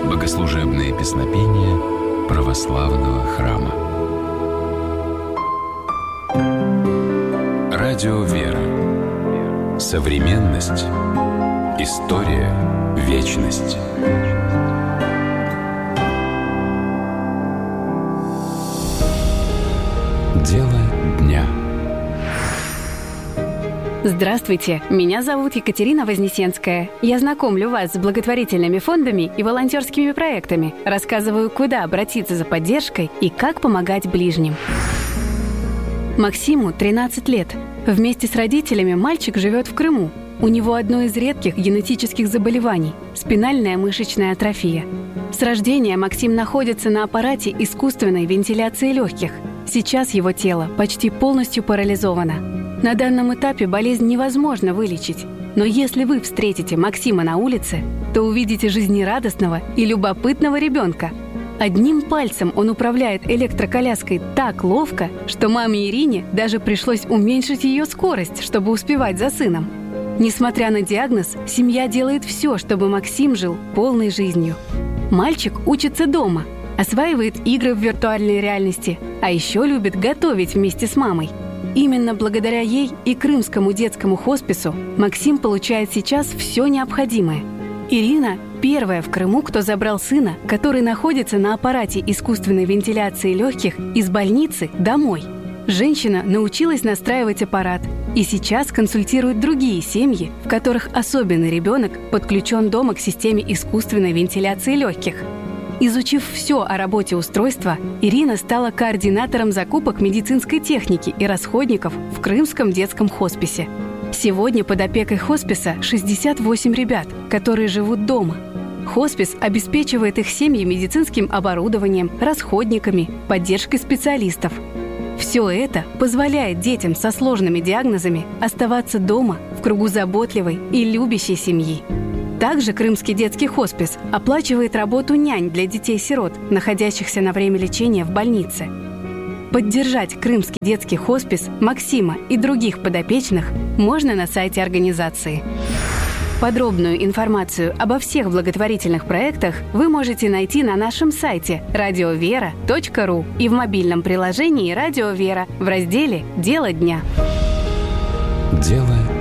Богослужебные песнопения православного храма. Радио «Вера». Современность. История. Вечность. Дело дня. Здравствуйте, меня зовут Екатерина Вознесенская. Я знакомлю вас с благотворительными фондами и волонтерскими проектами, рассказываю, куда обратиться за поддержкой и как помогать ближним. Максиму 13 лет. Вместе с родителями мальчик живет в Крыму. У него одно из редких генетических заболеваний – спинальная мышечная атрофия. С рождения Максим находится на аппарате искусственной вентиляции легких. Сейчас его тело почти полностью парализовано. На данном этапе болезнь невозможно вылечить. Но если вы встретите Максима на улице, то увидите жизнерадостного и любопытного ребенка. Одним пальцем он управляет электроколяской так ловко, что маме Ирине даже пришлось уменьшить ее скорость, чтобы успевать за сыном. Несмотря на диагноз, семья делает все, чтобы Максим жил полной жизнью. Мальчик учится дома, осваивает игры в виртуальной реальности, а еще любит готовить вместе с мамой. Именно благодаря ей и Крымскому детскому хоспису Максим получает сейчас все необходимое. Ирина – первая в Крыму, кто забрал сына, который находится на аппарате искусственной вентиляции легких, из больницы домой. Женщина научилась настраивать аппарат и сейчас консультирует другие семьи, в которых особенный ребенок подключен дома к системе искусственной вентиляции легких. Изучив все о работе устройства, Ирина стала координатором закупок медицинской техники и расходников в Крымском детском хосписе. Сегодня под опекой хосписа 68 ребят, которые живут дома. Хоспис обеспечивает их семьи медицинским оборудованием, расходниками, поддержкой специалистов. Все это позволяет детям со сложными диагнозами оставаться дома в кругу заботливой и любящей семьи. Также Крымский детский хоспис оплачивает работу нянь для детей-сирот, находящихся на время лечения в больнице. Поддержать Крымский детский хоспис, Максима и других подопечных можно на сайте организации. Подробную информацию обо всех благотворительных проектах вы можете найти на нашем сайте radiovera.ru и в мобильном приложении «Радио Вера» в разделе «Дело дня». Дело